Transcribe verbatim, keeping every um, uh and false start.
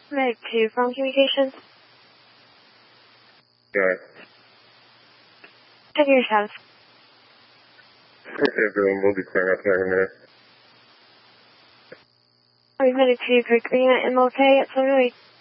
Meg two from Communications. Yeah. Check your status. Okay, everyone, we'll be clearing up here in a minute. We've made it to Creek Green at M L K at seven oh eight.